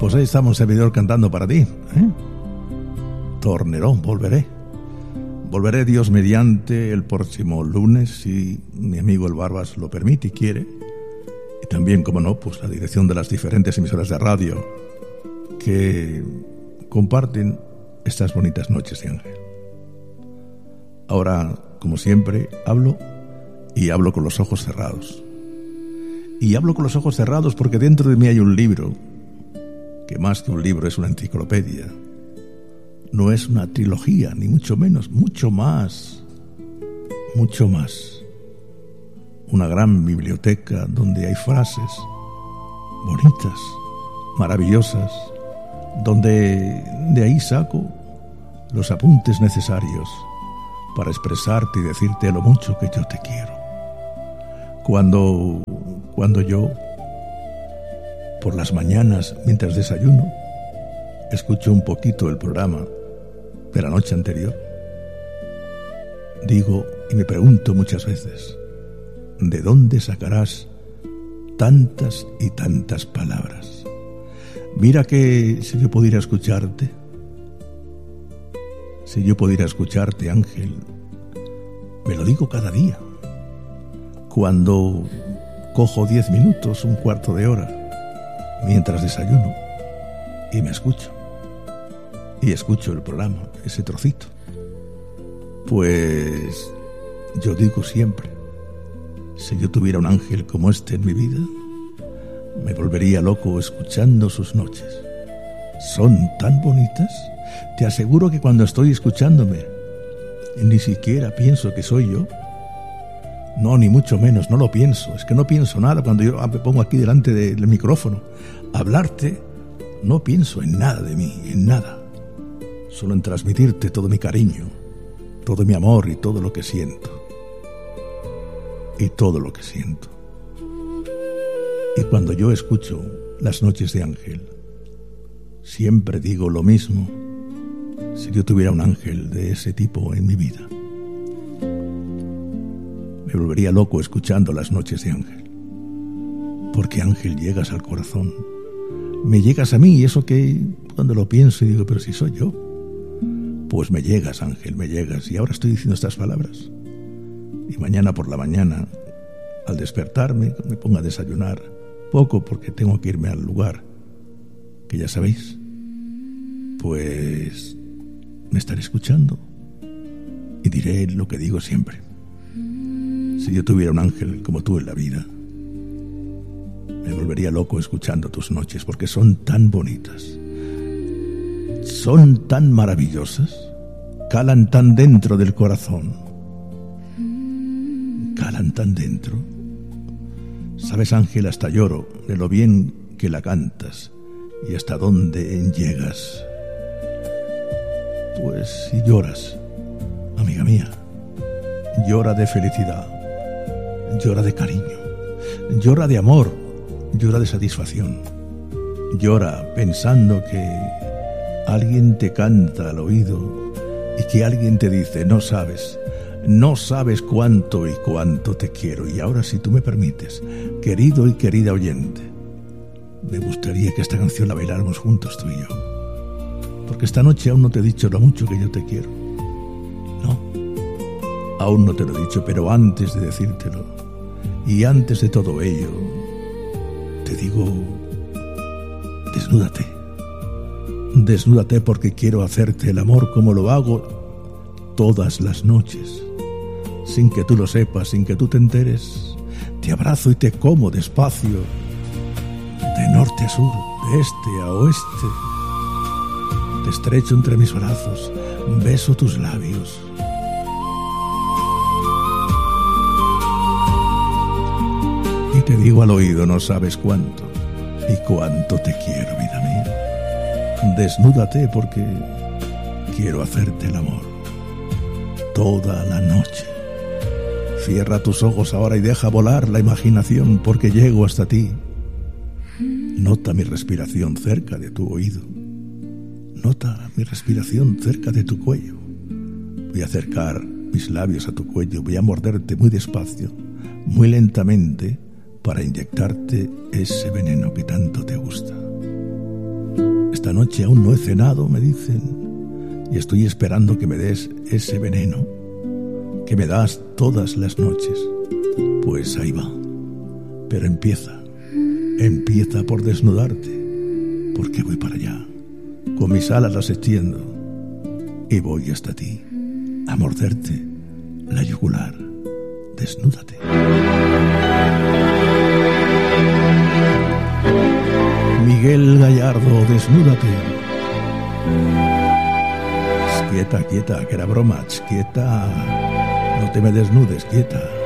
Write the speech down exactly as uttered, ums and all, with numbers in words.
pues ahí estamos, un servidor cantando para ti, ¿eh? Torneró, volveré. Volveré, Dios mediante, el próximo lunes, si mi amigo el Barbas lo permite y quiere. Y también, como no, pues la dirección de las diferentes emisoras de radio que comparten estas bonitas noches de Ángel. Ahora, como siempre, hablo y hablo con los ojos cerrados. Y hablo con los ojos cerrados porque dentro de mí hay un libro, que más que un libro es una enciclopedia. No es una trilogía, ni mucho menos, mucho más, mucho más. Una gran biblioteca donde hay frases bonitas, maravillosas, donde de ahí saco los apuntes necesarios para expresarte y decirte lo mucho que yo te quiero. Cuando, cuando yo, por las mañanas, mientras desayuno, escucho un poquito el programa de la noche anterior, digo y me pregunto muchas veces, ¿de dónde sacarás tantas y tantas palabras? Mira que si yo pudiera escucharte, si yo pudiera escucharte, Ángel, me lo digo cada día. Cuando cojo diez minutos, un cuarto de hora, mientras desayuno, y me escucho. Y escucho el programa, ese trocito. Pues yo digo siempre, si yo tuviera un ángel como este en mi vida, me volvería loco escuchando sus noches. Son tan bonitas. Te aseguro que cuando estoy escuchándome, ni siquiera pienso que soy yo. No, ni mucho menos, no lo pienso. Es que no pienso nada cuando yo me pongo aquí delante del micrófono a hablarte. No pienso en nada de mí, en nada. Solo en transmitirte todo mi cariño, todo mi amor y todo lo que siento. Y todo lo que siento. Y cuando yo escucho las noches de Ángel, siempre digo lo mismo. Si yo tuviera un ángel de ese tipo en mi vida, me volvería loco escuchando las noches de Ángel. Porque, Ángel, llegas al corazón. Me llegas a mí, y eso que cuando lo pienso y digo, pero si soy yo. Pues me llegas, Ángel, me llegas. Y ahora estoy diciendo estas palabras. Y mañana por la mañana, al despertarme, me pongo a desayunar. Poco, porque tengo que irme al lugar, que ya sabéis. Pues me estaré escuchando y diré lo que digo siempre. Si yo tuviera un ángel como tú en la vida, me volvería loco escuchando tus noches, porque son tan bonitas, son tan maravillosas, calan tan dentro del corazón, calan tan dentro. Sabes, Ángel, hasta lloro de lo bien que la cantas y hasta dónde llegas. Pues si lloras, amiga mía, llora de felicidad, llora de cariño, llora de amor, llora de satisfacción, llora pensando que alguien te canta al oído y que alguien te dice, no sabes, no sabes cuánto y cuánto te quiero. Y ahora, si tú me permites, querido y querida oyente, me gustaría que esta canción la bailáramos juntos, tú y yo. Porque esta noche aún no te he dicho lo mucho que yo te quiero. No, aún no te lo he dicho, pero antes de decírtelo, y antes de todo ello, te digo, desnúdate. Desnúdate, porque quiero hacerte el amor como lo hago todas las noches. Sin que tú lo sepas, sin que tú te enteres, te abrazo y te como despacio, de norte a sur, de este a oeste. Te estrecho entre mis brazos, beso tus labios. Y te digo al oído, no sabes cuánto y cuánto te quiero, vida mía. Desnúdate, porque quiero hacerte el amor toda la noche. Cierra tus ojos ahora y deja volar la imaginación, porque llego hasta ti. Nota mi respiración cerca de tu oído. Nota mi respiración cerca de tu cuello. Voy a acercar mis labios a tu cuello, voy a morderte muy despacio, muy lentamente, para inyectarte ese veneno que tanto te gusta. Esta noche aún no he cenado, me dicen, y estoy esperando que me des ese veneno que me das todas las noches. Pues ahí va. Pero empieza, empieza por desnudarte, porque voy para allá. Con mis alas las extiendo y voy hasta ti, a morderte la yugular. Desnúdate. Miguel Gallardo, desnúdate. Quieta, quieta, que era broma. Quieta, no te me desnudes, quieta.